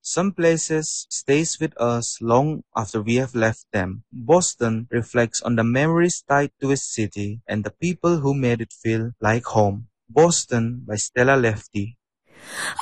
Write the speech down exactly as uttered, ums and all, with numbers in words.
Some places stays with us long after we have left them. Boston reflects on the memories tied to its city and the people who made it feel like home. Boston by Stella Lefty.